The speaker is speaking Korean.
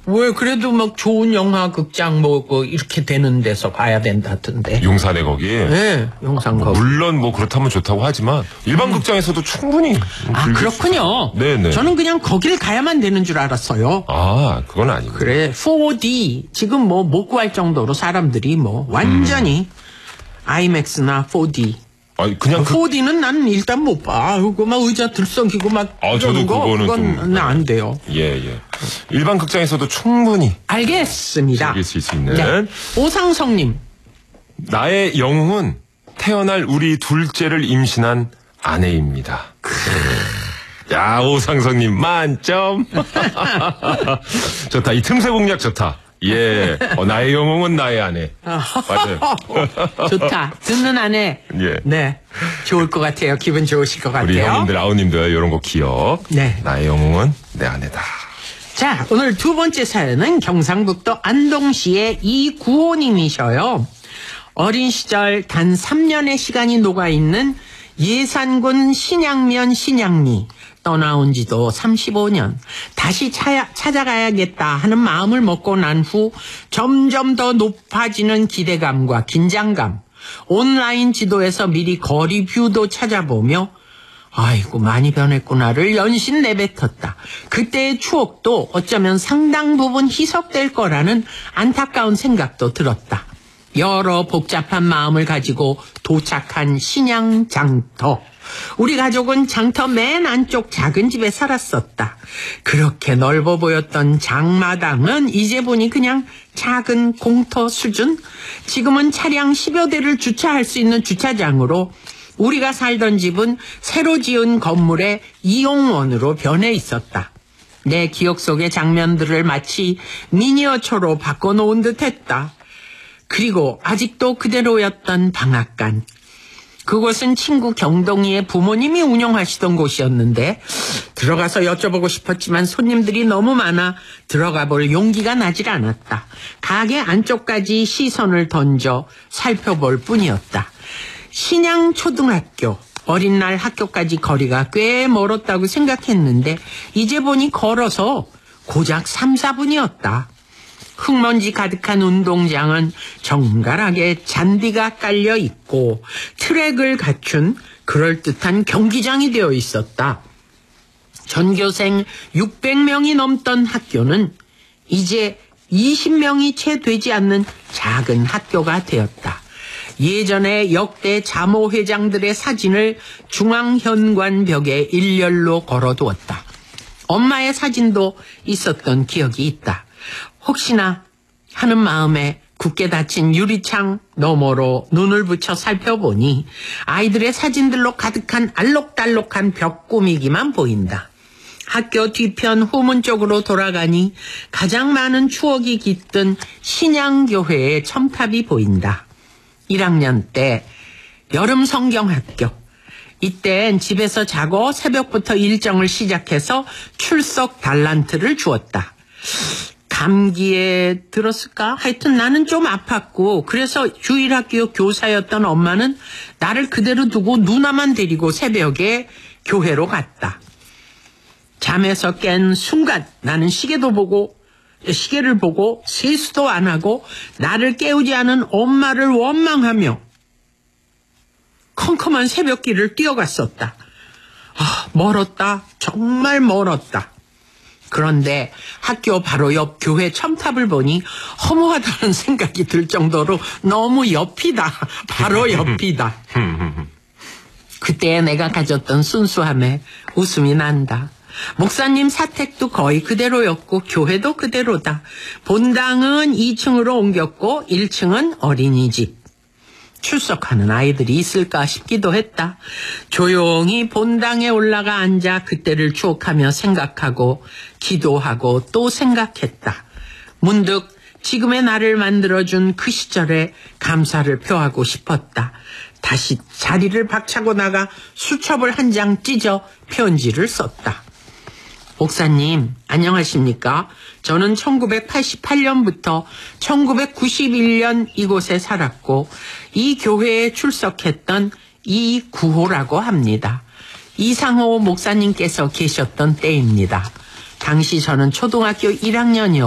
왜 그래도 막 좋은 영화 극장 뭐 이렇게 되는 데서 가야 된다던데. 용산에 거기. 네, 용산 거기. 물론 뭐 그렇다면 좋다고 하지만 일반 극장에서도 충분히. 그렇군요. 네네. 저는 그냥 거길 가야만 되는 줄 알았어요. 그건 아니고. 그래 4D 지금 뭐 못 구할 정도로 사람들이 뭐 완전히 IMAX나 4D. 그냥 4D는 난 일단 못 봐. 그거 막 의자 들썩이고 막 저도 그거는 그건 안 돼요. 예. 일반 극장에서도 충분히 알겠습니다. 즐기실 수 있는. 네. 오상성님. 나의 영웅은 태어날 우리 둘째를 임신한 아내입니다. 야, 오상성님 만점. 좋다. 이 틈새 공략 좋다. 예. 나의 영웅은 나의 아내. 맞아요. 좋다. 듣는 아내. 예. 네. 좋을 것 같아요. 기분 좋으실 것 같아요. 우리 형님들, 아우님들 이런 거 기억. 네. 나의 영웅은 내 아내다. 자, 오늘 두 번째 사연은 경상북도 안동시의 이구호님이셔요. 어린 시절 단 3년의 시간이 녹아있는 예산군 신양면 신양리. 떠나온 지도 35년. 다시 찾아가야겠다 하는 마음을 먹고 난 후 점점 더 높아지는 기대감과 긴장감. 온라인 지도에서 미리 거리 뷰도 찾아보며 아이고 많이 변했구나를 연신 내뱉었다. 그때의 추억도 어쩌면 상당 부분 희석될 거라는 안타까운 생각도 들었다. 여러 복잡한 마음을 가지고 도착한 신양 장터. 우리 가족은 장터 맨 안쪽 작은 집에 살았었다. 그렇게 넓어 보였던 장마당은 이제 보니 그냥 작은 공터 수준? 지금은 차량 10여 대를 주차할 수 있는 주차장으로 우리가 살던 집은 새로 지은 건물의 이용원으로 변해 있었다. 내 기억 속의 장면들을 마치 미니어처로 바꿔놓은 듯 했다. 그리고 아직도 그대로였던 방앗간. 그곳은 친구 경동이의 부모님이 운영하시던 곳이었는데 들어가서 여쭤보고 싶었지만 손님들이 너무 많아 들어가 볼 용기가 나질 않았다. 가게 안쪽까지 시선을 던져 살펴볼 뿐이었다. 신양초등학교. 어린 날 학교까지 거리가 꽤 멀었다고 생각했는데 이제 보니 걸어서 고작 3, 4분이었다. 흙먼지 가득한 운동장은 정갈하게 잔디가 깔려 있고 트랙을 갖춘 그럴듯한 경기장이 되어 있었다. 전교생 600명이 넘던 학교는 이제 20명이 채 되지 않는 작은 학교가 되었다. 예전에 역대 자모회장들의 사진을 중앙현관 벽에 일렬로 걸어두었다. 엄마의 사진도 있었던 기억이 있다. 혹시나 하는 마음에 굳게 닫힌 유리창 너머로 눈을 붙여 살펴보니 아이들의 사진들로 가득한 알록달록한 벽 꾸미기만 보인다. 학교 뒤편 후문 쪽으로 돌아가니 가장 많은 추억이 깃든 신양교회의 첨탑이 보인다. 1학년 때 여름 성경학교. 이땐 집에서 자고 새벽부터 일정을 시작해서 출석 달란트를 주었다. 감기에 들었을까? 하여튼 나는 좀 아팠고 그래서 주일학교 교사였던 엄마는 나를 그대로 두고 누나만 데리고 새벽에 교회로 갔다. 잠에서 깬 순간 나는 시계를 보고 세수도 안 하고 나를 깨우지 않은 엄마를 원망하며 컴컴한 새벽길을 뛰어갔었다. 멀었다. 정말 멀었다. 그런데 학교 바로 옆 교회 첨탑을 보니 허무하다는 생각이 들 정도로 너무 옆이다. 바로 옆이다. 그때 내가 가졌던 순수함에 웃음이 난다. 목사님 사택도 거의 그대로였고 교회도 그대로다. 본당은 2층으로 옮겼고 1층은 어린이집. 출석하는 아이들이 있을까 싶기도 했다. 조용히 본당에 올라가 앉아 그때를 추억하며 생각하고 기도하고 또 생각했다. 문득 지금의 나를 만들어준 그 시절에 감사를 표하고 싶었다. 다시 자리를 박차고 나가 수첩을 한 장 찢어 편지를 썼다. 목사님, 안녕하십니까? 저는 1988년부터 1991년 이곳에 살았고 이 교회에 출석했던 이구호라고 합니다. 이상호 목사님께서 계셨던 때입니다. 당시 저는 초등학교 1학년이었고